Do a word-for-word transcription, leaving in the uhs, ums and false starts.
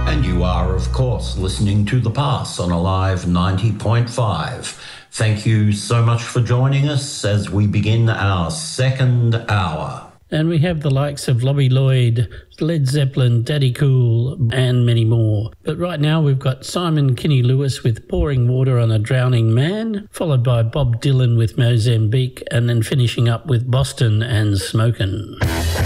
And you are, of course, listening to The Pass on Alive ninety point five. Thank you so much for joining us as we begin our second hour. And we have the likes of Lobby Lloyd, Led Zeppelin, Daddy Cool, and many more. But right now we've got Simon Kinney Lewis with Pouring Water on a Drowning Man, followed by Bob Dylan with Mozambique, and then finishing up with Boston and Smokin'.